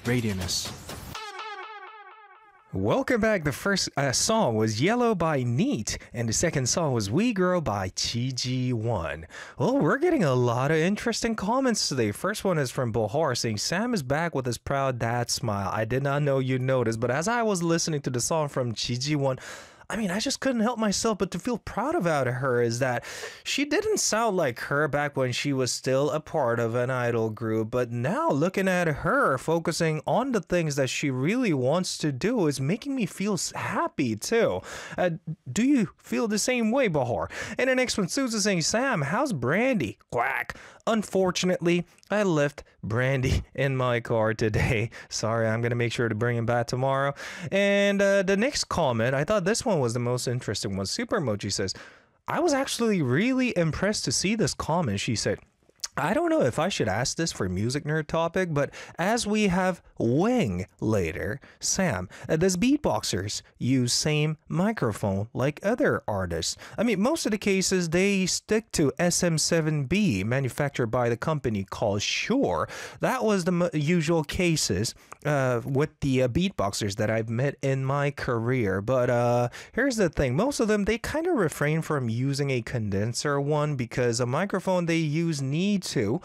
Radioness. Welcome back. The first song was Yellow by Neat, and the second song was We Girl by Chi Ji Won. Well, we're getting a lot of interesting comments today. First one is from Bohar saying, Sam is back with his proud dad smile. I did not know you noticed, but as I was listening to the song from Chi Ji Won, I just couldn't help myself but to feel proud about her is that she didn't sound like her back when she was still a part of an idol group. But now looking at her focusing on the things that she really wants to do is making me feel happy too. Do you feel the same way, Bahar? And the next one, Susan saying, Sam, how's Brandy? Quack. Unfortunately, I left Brandy in my car today. Sorry, I'm going to make sure to bring him back tomorrow. And the next comment, I thought this one was the most interesting one. Super Mochi says, I was actually really impressed to see this comment. She said, I don't know if I should ask this for Music Nerd topic, but as we have Wing later, Sam, does beatboxers use same microphone like other artists? Most of the cases, they stick to SM7B, manufactured by the company called Shure. That was the usual cases with the beatboxers that I've met in my career. But here's the thing. Most of them, they kind of refrain from using a condenser one because a microphone they use need to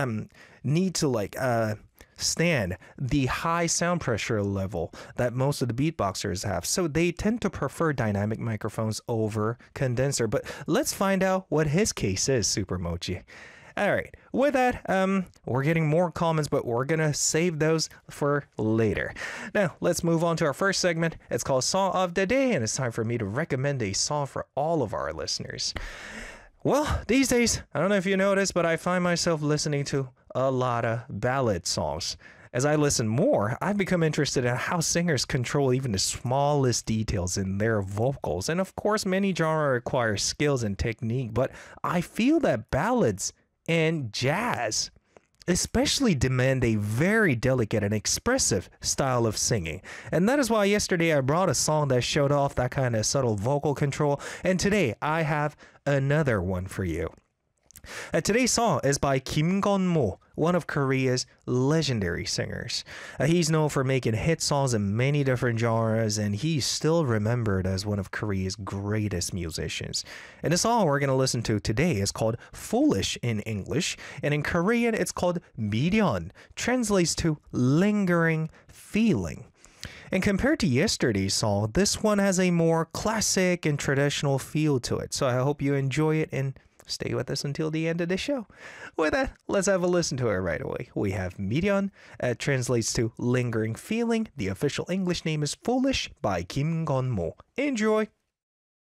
stand the high sound pressure level that most of the beatboxers have. So they tend to prefer dynamic microphones over condenser. But let's find out what his case is, Super Mochi. All right, with that, we're getting more comments, but we're going to save those for later. Now, let's move on to our first segment. It's called Song of the Day, and it's time for me to recommend a song for all of our listeners. Well, these days, I don't know if you noticed, but I find myself listening to a lot of ballad songs. As I listen more, I've become interested in how singers control even the smallest details in their vocals. And of course, many genres require skills and technique, but I feel that ballads and jazz especially demand a very delicate and expressive style of singing. And that is why yesterday I brought a song that showed off that kind of subtle vocal control, and today I have another one for you. Today's song is by Kim Gon-mo, one of Korea's legendary singers. He's known for making hit songs in many different genres, and he's still remembered as one of Korea's greatest musicians. And the song we're going to listen to today is called Foolish in English, and in Korean it's called Miryön, translates to lingering feeling. And compared to yesterday's song, this one has a more classic and traditional feel to it. So I hope you enjoy it and stay with us until the end of the show. With that, let's have a listen to it right away. We have Miryön, translates to lingering feeling. The official English name is Foolish by Kim Gon-mo. Enjoy!